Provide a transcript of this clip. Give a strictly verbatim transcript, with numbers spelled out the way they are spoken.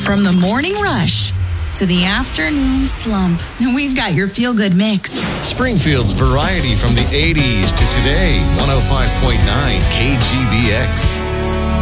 From the morning rush to the afternoon slump, we've got your feel-good mix. Springfield's variety from the eighties to today. one oh five point nine K G B X.